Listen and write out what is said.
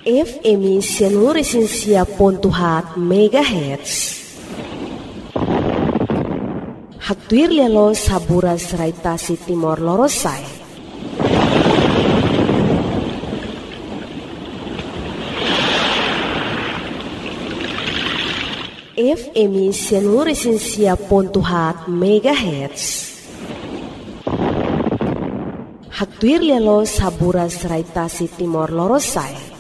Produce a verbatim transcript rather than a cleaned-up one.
F M seluruh resensia pontuhat megahertz. Haktuir lelo saburas raitasi timor lorosai. F M seluruh resensia pontuhat megahertz. Haktuir lelo saburas raitasi timor lorosai.